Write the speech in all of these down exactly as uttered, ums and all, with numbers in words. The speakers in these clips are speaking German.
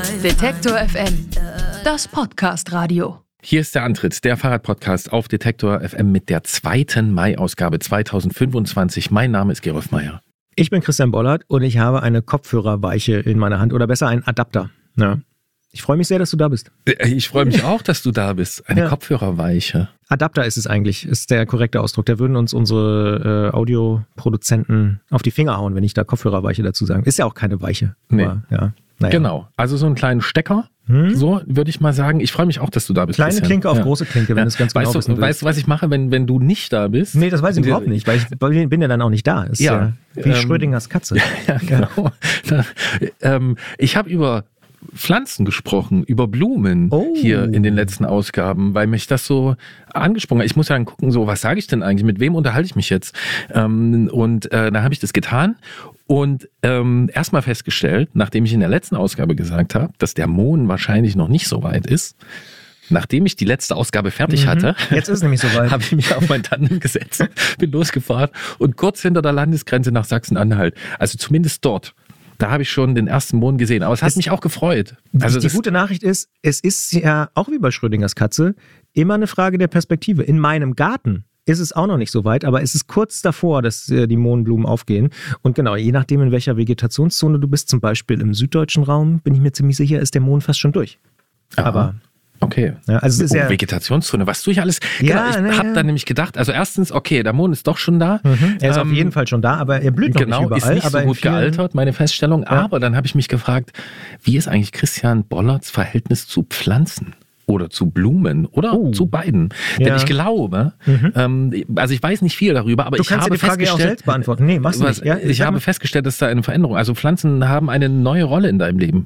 Detektor F M, das Podcast-Radio. Hier ist der Antritt, der Fahrradpodcast auf Detektor F M mit der zweiten Mai-Ausgabe zweitausendfünfundzwanzig. Mein Name ist Gerolf Meyer. Ich bin Christian Bollert und ich habe eine Kopfhörerweiche in meiner Hand oder besser einen Adapter. Ja. Ich freue mich sehr, dass du da bist. Ich freue mich auch, dass du da bist. Eine ja. Kopfhörerweiche. Adapter ist es eigentlich, ist der korrekte Ausdruck. Da würden uns unsere äh, Audioproduzenten auf die Finger hauen, wenn ich da Kopfhörerweiche dazu sagen. Ist ja auch keine Weiche. Nee. Aber, ja, naja. Genau, also so einen kleinen Stecker, hm? so würde ich mal sagen. Ich freue mich auch, dass du da bist. Kleine Christian. Klinke auf ja. große Klinke, wenn ja. du es ganz weißt genau du, wissen willst. Weißt du, was ich mache, wenn, wenn du nicht da bist? Nee, das weiß ich überhaupt nicht, weil ich bin ja dann auch nicht da. Ist ja, ja wie ähm, Schrödingers Katze. Ja, genau. Ja. ähm, ich habe über Pflanzen gesprochen, über Blumen oh. hier in den letzten Ausgaben, weil mich das so angesprungen hat. Ich muss ja dann gucken, so, was sage ich denn eigentlich, mit wem unterhalte ich mich jetzt? Ähm, und äh, da habe ich das getan und ähm, erstmal festgestellt, nachdem ich in der letzten Ausgabe gesagt habe, dass der Mond wahrscheinlich noch nicht so weit ist, nachdem ich die letzte Ausgabe fertig mhm. hatte, jetzt ist es nämlich soweit, habe ich mich auf mein Tandem gesetzt, bin losgefahren und kurz hinter der Landesgrenze nach Sachsen-Anhalt, also zumindest dort, da habe ich schon den ersten Mond gesehen. Aber es hat es, mich auch gefreut. Also die gute Nachricht ist, es ist ja auch wie bei Schrödingers Katze immer eine Frage der Perspektive. In meinem Garten ist es auch noch nicht so weit, aber es ist kurz davor, dass die Mohnblumen aufgehen. Und genau, je nachdem, in welcher Vegetationszone du bist, zum Beispiel im süddeutschen Raum, bin ich mir ziemlich sicher, ist der Mond fast schon durch. Aha. Aber okay. Ja, also es ist oh, ja Vegetationszone, was tue ich alles? Ja, genau, ich ne, habe ja. dann nämlich gedacht, also erstens, okay, der Mond ist doch schon da. Mhm. Er ist ähm, auf jeden Fall schon da, aber er blüht noch genau, nicht überall. Ist nicht aber so gut vielen... gealtert, meine Feststellung. Ja. Aber dann habe ich mich gefragt, wie ist eigentlich Christian Bollerts Verhältnis zu Pflanzen? Oder zu Blumen oder uh. zu beiden. Ja. Denn ich glaube, mhm. ähm, also ich weiß nicht viel darüber, aber du ich kannst habe die Frage festgestellt, ja auch selbst beantworten. Nee, machst du nicht. Ja, ich habe festgestellt, dass da eine Veränderung, also Pflanzen haben eine neue Rolle in deinem Leben.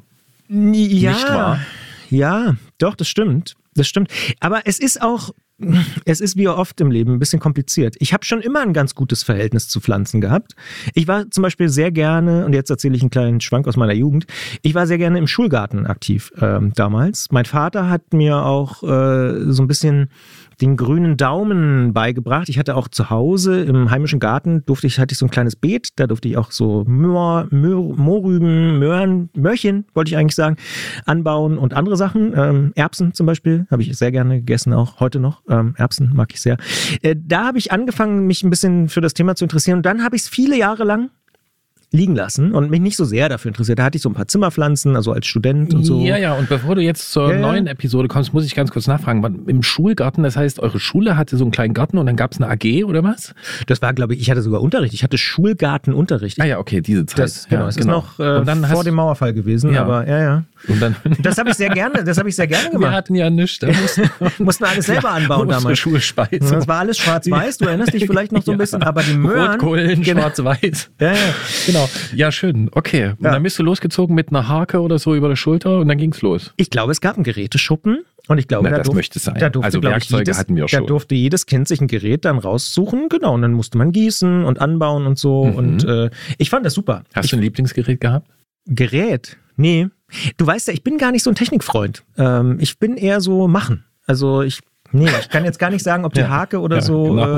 Ja, nicht wahr? Ja, doch, das stimmt. Das stimmt. Aber es ist auch, es ist wie oft im Leben ein bisschen kompliziert. Ich habe schon immer ein ganz gutes Verhältnis zu Pflanzen gehabt. Ich war zum Beispiel sehr gerne, und jetzt erzähle ich einen kleinen Schwank aus meiner Jugend, ich war sehr gerne im Schulgarten aktiv ähm, damals. Mein Vater hat mir auch äh, so ein bisschen den grünen Daumen beigebracht. Ich hatte auch zu Hause im heimischen Garten, durfte ich, hatte ich so ein kleines Beet, da durfte ich auch so Moor, Moor, Mohrrüben, Möhren, Möhrchen, wollte ich eigentlich sagen, anbauen und andere Sachen. Ähm, Erbsen zum Beispiel, habe ich sehr gerne gegessen, auch heute noch. Ähm, Erbsen mag ich sehr. Äh, da habe ich angefangen, mich ein bisschen für das Thema zu interessieren und dann habe ich es viele Jahre lang liegen lassen und mich nicht so sehr dafür interessiert. Da hatte ich so ein paar Zimmerpflanzen, also als Student und so. Ja, ja, und bevor du jetzt zur ja, neuen ja. Episode kommst, muss ich ganz kurz nachfragen. Im Schulgarten, das heißt, eure Schule hatte so einen kleinen Garten und dann gab es eine A G oder was? Das war, glaube ich, ich hatte sogar Unterricht. Ich hatte Schulgartenunterricht. Ah ja, okay, diese Zeit. Das, genau, ja, es genau. ist noch äh, und dann vor hast, dem Mauerfall gewesen, ja. aber ja, ja. Und dann, das habe ich sehr gerne, das habe ich sehr gerne gemacht. Wir hatten ja nichts. Wir mussten, mussten alles selber anbauen damals. Schulspeise. Das war alles schwarz-weiß, du erinnerst dich vielleicht noch so ein bisschen, ja. aber die Möhren... Rotkohlen, genau. schwarz-weiß. Ja, ja, genau. Ja, schön, okay. Und ja. dann bist du losgezogen mit einer Hake oder so über der Schulter und dann ging's los. Ich glaube, es gab einen Geräteschuppen und ich glaube, Na, da das durfte, möchte sein. Da durfte, also Werkzeuge jedes, hatten wir schon. Da durfte jedes Kind sich ein Gerät dann raussuchen, genau, und dann musste man gießen und anbauen und so mhm. und äh, ich fand das super. Hast ich, du ein Lieblingsgerät gehabt? Gerät? Nee. Du weißt ja, ich bin gar nicht so ein Technikfreund. Ähm, ich bin eher so machen. Also ich, nee, ich kann jetzt gar nicht sagen, ob die Hake oder ja, so. Genau. Äh,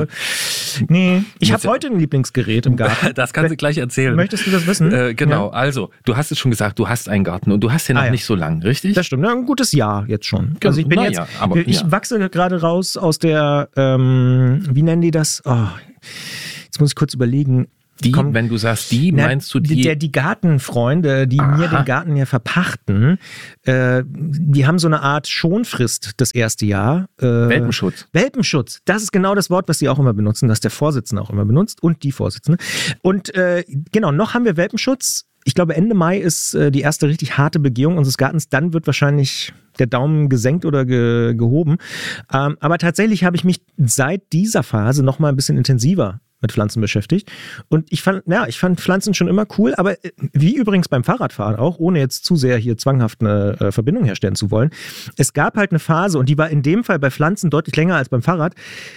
nee, ich habe heute ein Lieblingsgerät im Garten. Das kannst du gleich erzählen. Möchtest du das wissen? Äh, genau, ja. Also, du hast es schon gesagt, du hast einen Garten und du hast den noch ah, ja. nicht so lang, richtig? Das stimmt, ja, ein gutes Jahr jetzt schon. Genau. Also ich bin Na, jetzt, ja, aber, ich ja. wachse gerade raus aus der, ähm, wie nennen die das? Oh, jetzt muss ich kurz überlegen. Die, Komm, wenn du sagst die, na, meinst du die? Der, die Gartenfreunde, die Aha. mir den Garten ja verpachten, äh, die haben so eine Art Schonfrist das erste Jahr. Äh, Welpenschutz. Welpenschutz, das ist genau das Wort, was sie auch immer benutzen, das der Vorsitzende auch immer benutzt und die Vorsitzende. Und äh, genau, noch haben wir Welpenschutz. Ich glaube, Ende Mai ist äh, die erste richtig harte Begehung unseres Gartens. Dann wird wahrscheinlich der Daumen gesenkt oder ge- gehoben. Ähm, aber tatsächlich habe ich mich seit dieser Phase noch mal ein bisschen intensiver mit Pflanzen beschäftigt. Und ich fand, ja, ich fand Pflanzen schon immer cool, aber wie übrigens beim Fahrradfahren auch, ohne jetzt zu sehr hier zwanghaft eine äh, Verbindung herstellen zu wollen, es gab halt eine Phase, und die war in dem Fall bei Pflanzen deutlich länger als beim Fahrrad,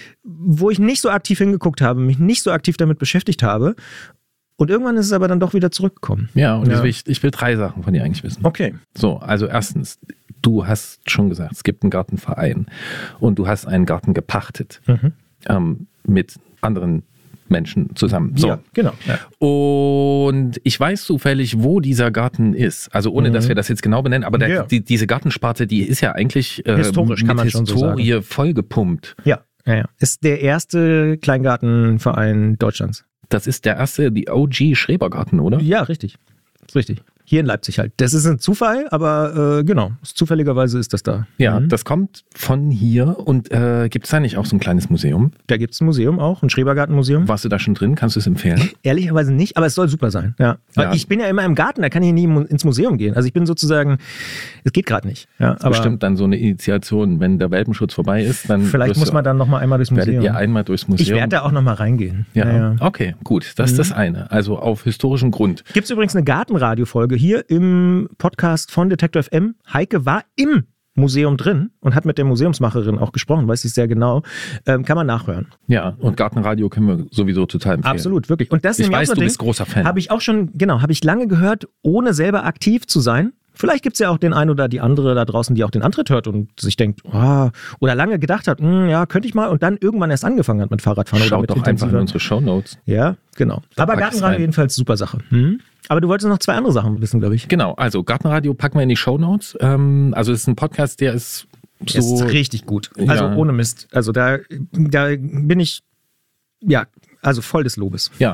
wo ich nicht so aktiv hingeguckt habe, mich nicht so aktiv damit beschäftigt habe. Und irgendwann ist es aber dann doch wieder zurückgekommen. Ja, und ja. Ich, ich will drei Sachen von dir eigentlich wissen. Okay. So, also erstens, du hast schon gesagt, es gibt einen Gartenverein und du hast einen Garten gepachtet mhm. ähm, mit anderen Menschen zusammen. So. Ja, genau. Ja. Und ich weiß zufällig, wo dieser Garten ist. Also ohne, mhm. dass wir das jetzt genau benennen, aber der, ja. die, diese Gartensparte, die ist ja eigentlich äh, historisch, mit kann man schon Historie so sagen. Vollgepumpt. Ja, ja, ja. Ist der erste Kleingartenverein Deutschlands. Das ist der erste, die O G Schrebergarten, oder? Ja, richtig. Ist richtig. Hier in Leipzig halt. Das ist ein Zufall, aber äh, genau, zufälligerweise ist das da. Ja, mhm. das kommt von hier. Und äh, gibt es da nicht auch so ein kleines Museum? Da gibt es ein Museum auch, ein Schrebergartenmuseum. Warst du da schon drin? Kannst du es empfehlen? Ehrlicherweise nicht, aber es soll super sein. Ja. Ja. Ich bin ja immer im Garten, da kann ich nie ins Museum gehen. Also ich bin sozusagen, es geht gerade nicht. Ja, aber bestimmt dann so eine Initiation, wenn der Welpenschutz vorbei ist, dann vielleicht muss man dann nochmal einmal durchs Museum. Werdet ihr einmal durchs Museum? Ich werde da auch nochmal reingehen. Ja. Ja, ja. Okay, gut. Das ist Mhm. das eine. Also auf historischem Grund. Gibt es übrigens eine Gartenradio-Folge hier im Podcast von Detektor F M. Heike war im Museum drin und hat mit der Museumsmacherin auch gesprochen, weiß ich sehr genau. Ähm, kann man nachhören. Ja, und Gartenradio können wir sowieso total empfehlen. Absolut, wirklich. Und das ist Ich nämlich weiß, auch so du ein bist Ding, großer Fan. Habe ich auch schon, genau, habe ich lange gehört, ohne selber aktiv zu sein. Vielleicht gibt es ja auch den einen oder die andere da draußen, die auch den Antritt hört und sich denkt, oh, oder lange gedacht hat, ja, könnte ich mal, und dann irgendwann erst angefangen hat mit Fahrradfahren. Schaut oder mit doch einfach in intensiver- unsere Shownotes. Ja, genau. Da Aber pack ich's Gartenradio rein. jedenfalls super Sache. Hm? Aber du wolltest noch zwei andere Sachen wissen, glaube ich. Genau, also Gartenradio packen wir in die Shownotes. Ähm, also es ist ein Podcast, der ist so... Ist richtig gut. Also Ja. ohne Mist. Also da, da bin ich, ja, also voll des Lobes. Ja,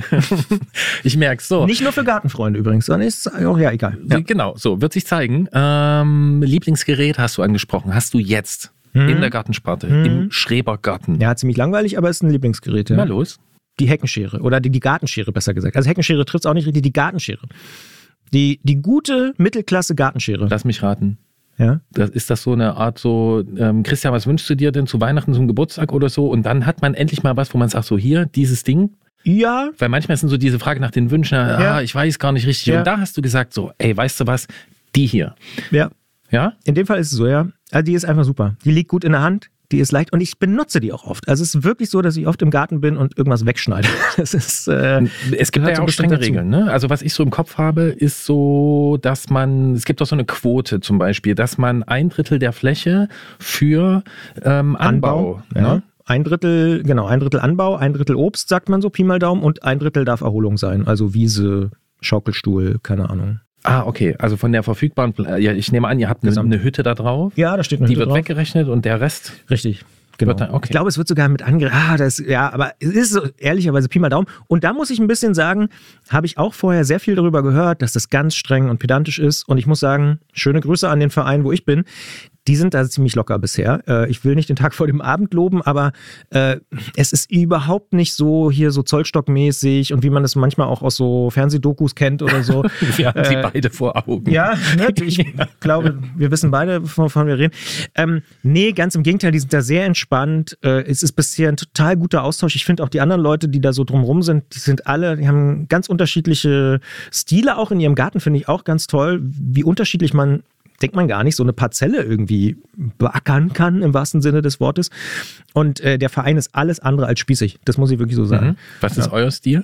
ich merke es so. Nicht nur für Gartenfreunde übrigens, sondern ist auch, ja, egal. Ja. Genau, so, wird sich zeigen. Ähm, Lieblingsgerät hast du angesprochen. Hast du jetzt Mhm. in der Gartensparte, Mhm. im Schrebergarten. Ja, ziemlich langweilig, aber ist ein Lieblingsgerät. Ja. Na los. Die Heckenschere oder die, die Gartenschere, besser gesagt. Also Heckenschere trifft es auch nicht richtig, die Gartenschere. Die, die gute Mittelklasse Gartenschere. Lass mich raten. Ja. Das, ist das so eine Art so, ähm, Christian, was wünschst du dir denn zu Weihnachten, zum Geburtstag oder so? Und dann hat man endlich mal was, wo man sagt, so hier, dieses Ding. Ja. Weil manchmal sind so diese Frage nach den Wünschen, ah, Ja. ich weiß gar nicht richtig. Ja. Und da hast du gesagt so, ey, weißt du was? Die hier. Ja. Ja? In dem Fall ist es so, ja. Also die ist einfach super. Die liegt gut in der Hand. Die ist leicht und ich benutze die auch oft. Also es ist wirklich so, dass ich oft im Garten bin und irgendwas wegschneide. Das ist, äh, Es gibt gehört ja so auch ein bisschen strenge dazu. Regeln. Ne? Also was ich so im Kopf habe, ist so, dass man, es gibt auch so eine Quote zum Beispiel, dass man ein Drittel der Fläche für ähm, Anbau, ja. ne? Ein Drittel, genau, ein Drittel Anbau, ein Drittel Obst, sagt man so, Pi mal Daumen, und ein Drittel darf Erholung sein. Also Wiese, Schaukelstuhl, keine Ahnung. Ah, okay. Also von der verfügbaren, Fl- ja, ich nehme an, ihr habt eine, Gesamt. eine Hütte da drauf. Ja, da steht eine Die Hütte wird drauf. weggerechnet und der Rest. Richtig. Genau. Wird dann- okay. Ich glaube, es wird sogar mit ange... Ah, das, ja, aber es ist so, ehrlicherweise Pi mal Daumen. Und da muss ich ein bisschen sagen, habe ich auch vorher sehr viel darüber gehört, dass das ganz streng und pedantisch ist. Und ich muss sagen, schöne Grüße an den Verein, wo ich bin. Die sind da ziemlich locker bisher. Äh, ich will nicht den Tag vor dem Abend loben, aber äh, es ist überhaupt nicht so hier so Zollstockmäßig und wie man das manchmal auch aus so Fernsehdokus kennt oder so. Wir haben sie Äh, beide vor Augen. Ja, ne, ich glaube, wir wissen beide, wovon wir reden. Ähm, nee, ganz im Gegenteil, die sind da sehr entspannt. Äh, es ist bisher ein total guter Austausch. Ich finde auch die anderen Leute, die da so drumrum sind, die sind alle, die haben ganz unterschiedliche Stile auch in ihrem Garten, finde ich auch ganz toll, wie unterschiedlich man, denkt man gar nicht, so eine Parzelle irgendwie beackern kann, im wahrsten Sinne des Wortes. Und äh, der Verein ist alles andere als spießig. Das muss ich wirklich so sagen. Mhm. Was ist Ja. euer Stil?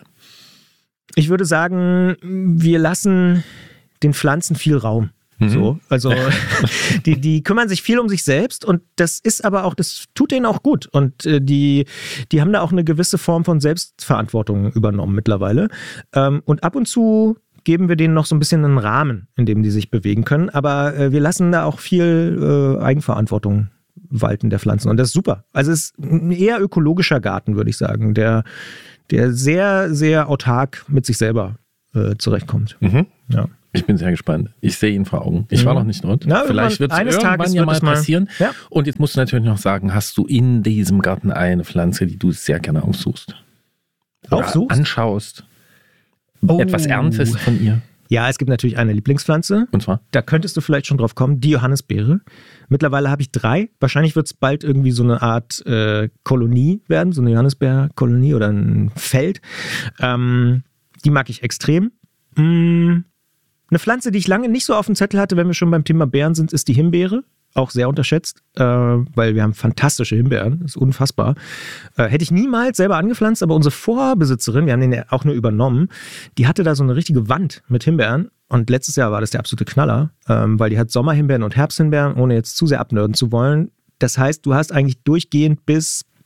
Ich würde sagen, wir lassen den Pflanzen viel Raum. Mhm. So, also die, die kümmern sich viel um sich selbst und das ist aber auch, das tut denen auch gut. Und äh, die, die haben da auch eine gewisse Form von Selbstverantwortung übernommen mittlerweile. Ähm, und ab und zu geben wir denen noch so ein bisschen einen Rahmen, in dem die sich bewegen können. Aber äh, wir lassen da auch viel äh, Eigenverantwortung walten der Pflanzen. Und das ist super. Also es ist ein eher ökologischer Garten, würde ich sagen, der, der sehr, sehr autark mit sich selber äh, zurechtkommt. Mhm. Ja. Ich bin sehr gespannt. Ich sehe ihn vor Augen. Ich war Mhm. noch nicht dort. Na, Vielleicht wird es eines irgendwann Tages ja wird mal es mal- passieren. Ja. Und jetzt musst du natürlich noch sagen, hast du in diesem Garten eine Pflanze, die du sehr gerne aufsuchst? Oder Aufsuchst? anschaust? Oh. Etwas erntest von ihr? Ja, es gibt natürlich eine Lieblingspflanze. Und zwar? Da könntest du vielleicht schon drauf kommen, die Johannisbeere. Mittlerweile habe ich drei. Wahrscheinlich wird es bald irgendwie so eine Art äh, Kolonie werden, so eine Johannisbeerkolonie oder ein Feld. Ähm, die mag ich extrem. Mm, eine Pflanze, die ich lange nicht so auf dem Zettel hatte, wenn wir schon beim Thema Beeren sind, ist die Himbeere. Auch sehr unterschätzt, äh, weil wir haben fantastische Himbeeren. Das ist unfassbar. Äh, hätte ich niemals selber angepflanzt, aber unsere Vorbesitzerin, wir haben den ja auch nur übernommen, die hatte da so eine richtige Wand mit Himbeeren. Und letztes Jahr war das der absolute Knaller, ähm, weil die hat Sommerhimbeeren und Herbsthimbeeren, ohne jetzt zu sehr abnörden zu wollen. Das heißt, du hast eigentlich durchgehend bis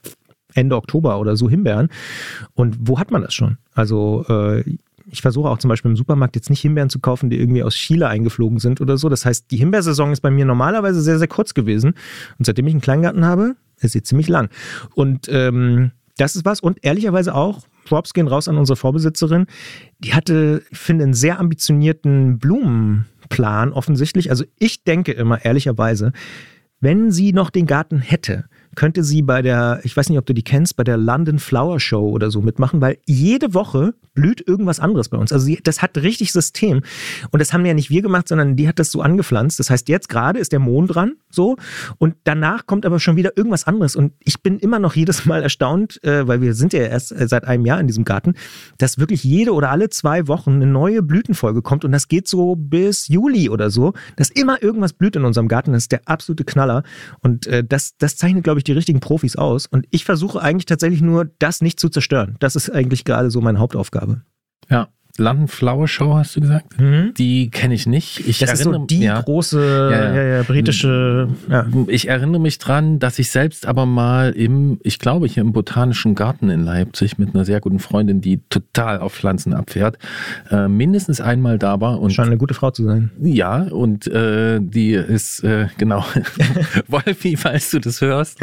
Ende Oktober oder so Himbeeren. Und wo hat man das schon? Also äh, ich versuche auch zum Beispiel im Supermarkt jetzt nicht Himbeeren zu kaufen, die irgendwie aus Chile eingeflogen sind oder so. Das heißt, die Himbeersaison ist bei mir normalerweise sehr, sehr kurz gewesen. Und seitdem ich einen Kleingarten habe, ist sie ziemlich lang. Und ähm, das ist was. Und ehrlicherweise auch, Props gehen raus an unsere Vorbesitzerin. Die hatte, ich finde, einen sehr ambitionierten Blumenplan offensichtlich. Also ich denke immer, ehrlicherweise, wenn sie noch den Garten hätte, könnte sie bei der, ich weiß nicht, ob du die kennst, bei der London Flower Show oder so mitmachen, weil jede Woche blüht irgendwas anderes bei uns. Also sie, das hat richtig System. Und das haben ja nicht wir gemacht, sondern die hat das so angepflanzt. Das heißt, jetzt gerade ist der Mond dran, so. Und danach kommt aber schon wieder irgendwas anderes. Und ich bin immer noch jedes Mal erstaunt, äh, weil wir sind ja erst seit einem Jahr in diesem Garten, dass wirklich jede oder alle zwei Wochen eine neue Blütenfolge kommt. Und das geht so bis Juli oder so, dass immer irgendwas blüht in unserem Garten. Das ist der absolute Knaller. Und äh, das, das zeichnet, glaube ich, die richtigen Profis aus. Und ich versuche eigentlich tatsächlich nur, das nicht zu zerstören. Das ist eigentlich gerade so meine Hauptaufgabe. Ja. London Flower Show, hast du gesagt? Mhm. Die kenne ich nicht. Ich das erinnere, ist so die ja, große ja, ja. Ja, ja, britische... Ja. Ich erinnere mich dran, dass ich selbst aber mal im, ich glaube hier im Botanischen Garten in Leipzig mit einer sehr guten Freundin, die total auf Pflanzen abfährt, äh, mindestens einmal da war. Und scheint eine gute Frau zu sein. Ja, und äh, die ist, äh, genau, Wolfi, falls du das hörst.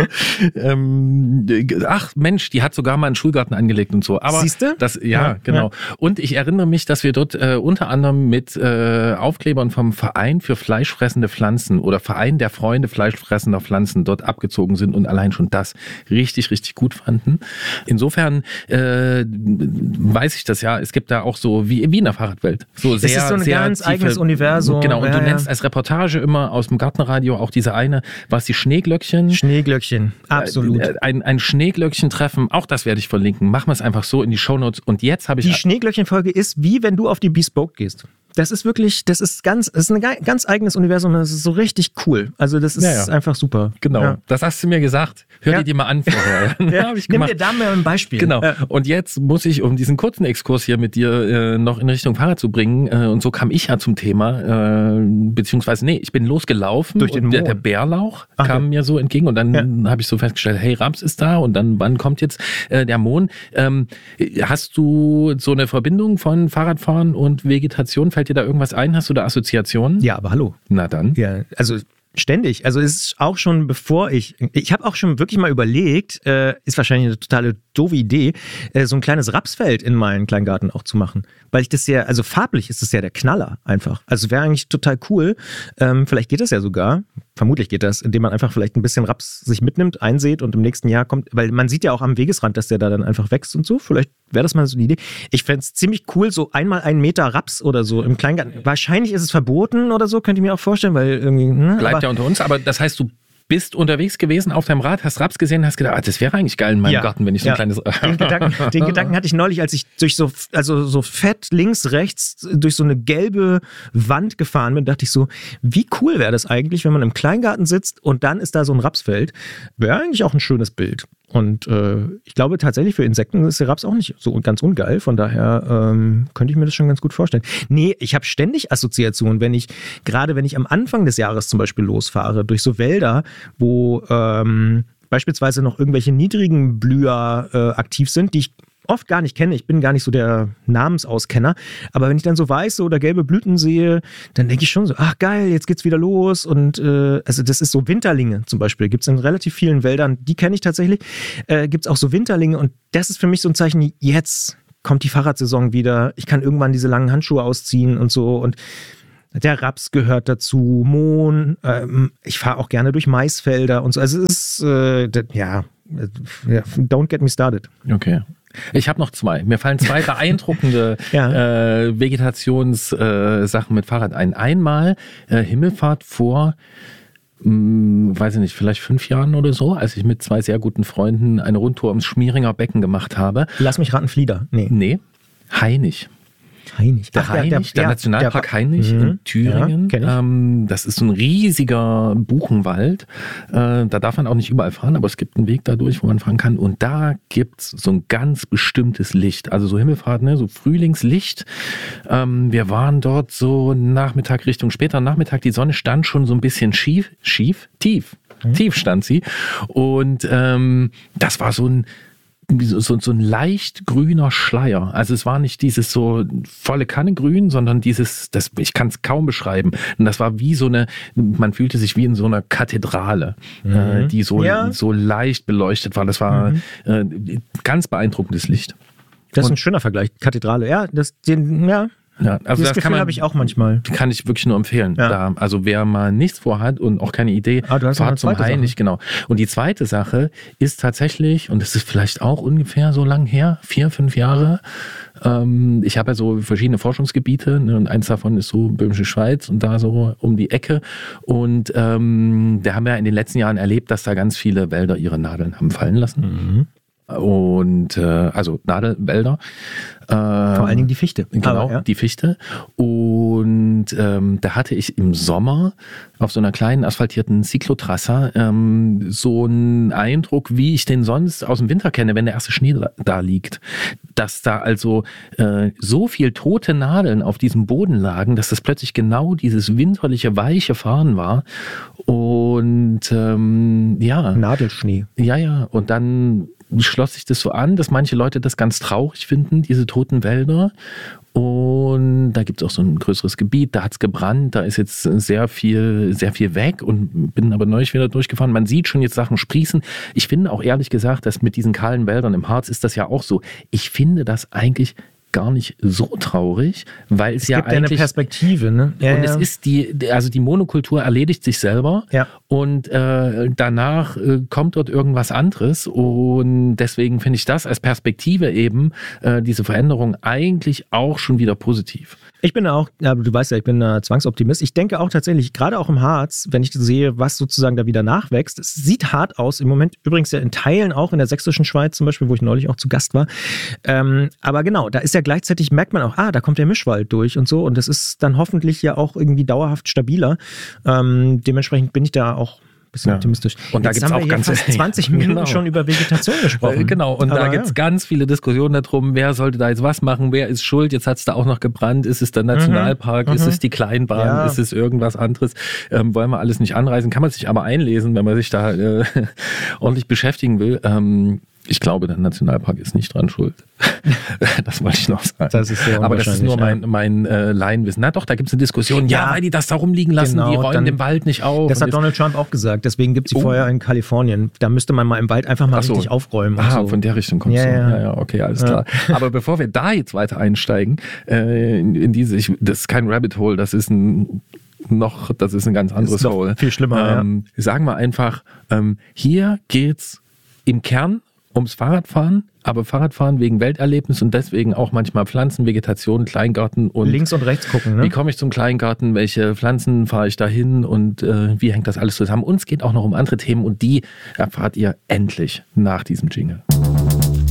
ähm, ach Mensch, die hat sogar mal einen Schulgarten angelegt und so. Aber siehste? Das, ja, ja, genau. Ja. Und ich erinnere mich, dass wir dort äh, unter anderem mit äh, Aufklebern vom Verein für fleischfressende Pflanzen oder Verein der Freunde fleischfressender Pflanzen dort abgezogen sind und allein schon das richtig, richtig gut fanden. Insofern äh, weiß ich das ja, es gibt da auch so, wie, wie in der Fahrradwelt, so sehr, es ist so ein sehr ganz tiefe, eigenes Universum. Genau, und ja, du ja. nennst als Reportage immer aus dem Gartenradio auch diese eine, was die Schneeglöckchen. Schneeglöckchen, absolut. Äh, ein, ein Schneeglöckchen-Treffen, auch das werde ich verlinken. Machen wir es einfach so in die Shownotes. Und jetzt habe ich... Die Schneeglöckchen-Folge ist wie wenn du auf die Bespoke gehst. Das ist wirklich, das ist ganz, das ist ein ganz eigenes Universum. Das ist so richtig cool. Also das ist ja, ja. einfach super. Genau, ja. das hast du mir gesagt. Hör ja. dir die mal an vorher. ja, hab ich gemacht. Nimm dir da mal ein Beispiel. Genau. Und jetzt muss ich, um diesen kurzen Exkurs hier mit dir äh, noch in Richtung Fahrrad zu bringen, äh, und so kam ich ja zum Thema, äh, beziehungsweise nee, ich bin losgelaufen. Durch den und der, Mond. der Bärlauch Ach, kam ja. mir so entgegen und dann ja. habe ich so festgestellt, hey, Raps ist da und dann, wann kommt jetzt äh, der Mond? Ähm, hast du so eine Verbindung von Fahrradfahren und Vegetation? Fällt dir da irgendwas ein? Hast du da Assoziationen? Ja, aber hallo. Na dann. Ja, also ständig. Also es ist auch schon bevor ich, ich habe auch schon wirklich mal überlegt, äh, ist wahrscheinlich eine totale doofe Idee, äh, so ein kleines Rapsfeld in meinen Kleingarten auch zu machen. Weil ich das ja, also farblich ist das ja der Knaller einfach. Also wäre eigentlich total cool. Ähm, vielleicht geht das ja sogar. Vermutlich geht das, indem man einfach vielleicht ein bisschen Raps sich mitnimmt, einsät und im nächsten Jahr kommt, weil man sieht ja auch am Wegesrand, dass der da dann einfach wächst und so. Vielleicht wäre das mal so die Idee. Ich fände es ziemlich cool, so einmal einen Meter Raps oder so im Kleingarten. Wahrscheinlich ist es verboten oder so, könnte ich mir auch vorstellen, weil irgendwie... Ne, Bleibt aber, ja unter uns, aber das heißt, du bist unterwegs gewesen auf deinem Rad, hast Raps gesehen, hast gedacht, ah, das wäre eigentlich geil in meinem ja, Garten, wenn ich so ja. ein kleines... Den Gedanken, den Gedanken hatte ich neulich, als ich durch so, also so fett links, rechts durch so eine gelbe Wand gefahren bin, dachte ich so, wie cool wäre das eigentlich, wenn man im Kleingarten sitzt und dann ist da so ein Rapsfeld. Wäre eigentlich auch ein schönes Bild. Und äh, ich glaube tatsächlich für Insekten ist der Raps auch nicht so ganz ungeil. Von daher ähm, könnte ich mir das schon ganz gut vorstellen. Nee, ich habe ständig Assoziationen, wenn ich, gerade wenn ich am Anfang des Jahres zum Beispiel losfahre, durch so Wälder, wo ähm, beispielsweise noch irgendwelche niedrigen Blüher äh, aktiv sind, die ich oft gar nicht kenne. Ich bin gar nicht so der Namensauskenner. Aber wenn ich dann so weiße oder gelbe Blüten sehe, dann denke ich schon so, ach geil, jetzt geht's wieder los. Und äh, also das ist so Winterlinge zum Beispiel. Gibt es in relativ vielen Wäldern, die kenne ich tatsächlich. Äh, gibt es auch so Winterlinge und das ist für mich so ein Zeichen, jetzt kommt die Fahrradsaison wieder. Ich kann irgendwann diese langen Handschuhe ausziehen und so. Und der Raps gehört dazu, Mohn. Ähm, ich fahre auch gerne durch Maisfelder und so. Also es ist, äh, das, ja, don't get me started. Okay. Ich habe noch zwei. Mir fallen zwei beeindruckende ja. äh, Vegetationssachen äh, mit Fahrrad ein. Einmal äh, Himmelfahrt vor, mh, weiß ich nicht, vielleicht fünf Jahren oder so, als ich mit zwei sehr guten Freunden eine Rundtour ums Schmieringer Becken gemacht habe. Lass mich raten, Flieder. Nee. Nee, Hainich. Hainich. Der, Ach, Hainich, der, der, der Nationalpark der, Hainich mh, in Thüringen. Ja, ähm, das ist so ein riesiger Buchenwald. Äh, da darf man auch nicht überall fahren, aber es gibt einen Weg dadurch, wo man fahren kann. Und da gibt's so ein ganz bestimmtes Licht. Also so Himmelfahrt, ne, so Frühlingslicht. Ähm, wir waren dort so Nachmittag Richtung später Nachmittag. Die Sonne stand schon so ein bisschen schief, schief, tief. mhm. tief stand sie. Und ähm, das war so ein So, so, so ein leicht grüner Schleier. Also es war nicht dieses so volle Kanne grün, sondern dieses, das, ich kann es kaum beschreiben. Und das war wie so eine, man fühlte sich wie in so einer Kathedrale, mhm. äh, die so, ja. so leicht beleuchtet war. Das war mhm. äh, ganz beeindruckendes Licht. Das ist Und, ein schöner Vergleich. Kathedrale, ja, das, den, ja. Ja, also das, das Gefühl habe ich auch manchmal. Kann ich wirklich nur empfehlen. Ja. Da, also wer mal nichts vorhat und auch keine Idee, ah, du hast fahrt zum Hainich, genau. Und die zweite Sache ist tatsächlich, und das ist vielleicht auch ungefähr so lang her, vier, fünf Jahre, ähm, ich habe ja so verschiedene Forschungsgebiete, ne, und eins davon ist so Böhmische Schweiz und da so um die Ecke. Und ähm, wir haben ja in den letzten Jahren erlebt, dass da ganz viele Wälder ihre Nadeln haben fallen lassen. Mhm. Und äh, also Nadelwälder. Äh, Vor allen Dingen die Fichte. Genau, Aber, ja. die Fichte. Und ähm, da hatte ich im Sommer auf so einer kleinen asphaltierten Cyclotrasse ähm, so einen Eindruck, wie ich den sonst aus dem Winter kenne, wenn der erste Schnee da, da liegt. Dass da also äh, so viel tote Nadeln auf diesem Boden lagen, dass das plötzlich genau dieses winterliche, weiche Fahren war. Und ähm, ja. Nadelschnee. Ja, ja. Und dann schloss sich das so an, dass manche Leute das ganz traurig finden, diese toten Wälder. Und da gibt es auch so ein größeres Gebiet, da hat es gebrannt, da ist jetzt sehr viel, sehr viel weg und bin aber neulich wieder durchgefahren. Man sieht schon jetzt Sachen sprießen. Ich finde auch ehrlich gesagt, dass mit diesen kahlen Wäldern im Harz ist das ja auch so. Ich finde das eigentlich gar nicht so traurig, weil es, es ja gibt eigentlich eine Perspektive, ne? Ja, und ja. es ist die, also die Monokultur erledigt sich selber ja. und äh, danach äh, kommt dort irgendwas anderes und deswegen finde ich das als Perspektive eben äh, diese Veränderung eigentlich auch schon wieder positiv. Ich bin auch, ja, du weißt ja, ich bin äh, Zwangsoptimist. Ich denke auch tatsächlich, gerade auch im Harz, wenn ich sehe, was sozusagen da wieder nachwächst, es sieht hart aus im Moment, übrigens ja in Teilen auch in der sächsischen Schweiz zum Beispiel, wo ich neulich auch zu Gast war. Ähm, aber genau, da ist ja gleichzeitig, merkt man auch, ah, da kommt der Mischwald durch und so und das ist dann hoffentlich ja auch irgendwie dauerhaft stabiler. Ähm, dementsprechend bin ich da auch bisschen ja. optimistisch. Und Jetzt da gibt es auch ganz fast zwanzig Minuten genau. schon über Vegetation gesprochen. Genau, und Aber da gibt es ja. ganz viele Diskussionen darum, wer sollte da jetzt was machen, wer ist schuld, jetzt hat es da auch noch gebrannt, ist es der Nationalpark, mhm. ist es die Kleinbahn, ja. ist es irgendwas anderes, ähm, wollen wir alles nicht anreisen, kann man sich aber einlesen, wenn man sich da äh, ordentlich beschäftigen will. Ähm, Ich glaube, der Nationalpark ist nicht dran schuld. Das wollte ich noch sagen. Das ist sehr Aber das ist nur mein, mein äh, Laienwissen. Na doch, da gibt es eine Diskussion. Ja, ja, weil die das da rumliegen lassen, genau, die räumen dann den Wald nicht auf. Das hat Donald Trump auch gesagt. Deswegen gibt es die oh. Feuer in Kalifornien. Da müsste man mal im Wald einfach mal so. richtig aufräumen. Ah, so. Von der Richtung kommst ja, du. Ja. ja, ja, okay, alles ja. klar. Aber bevor wir da jetzt weiter einsteigen, äh, in, in diese, ich, das ist kein Rabbit Hole, das ist ein noch, das ist ein ganz anderes ist Hole. Viel schlimmer, ähm, ja. Sagen wir einfach, ähm, hier geht's im Kern ums Fahrradfahren, aber Fahrradfahren wegen Welterlebnis und deswegen auch manchmal Pflanzen, Vegetation, Kleingarten und links und rechts gucken. Ne? Wie komme ich zum Kleingarten? Welche Pflanzen fahre ich da hin und äh, wie hängt das alles zusammen? Und es geht auch noch um andere Themen und die erfahrt ihr endlich nach diesem Jingle.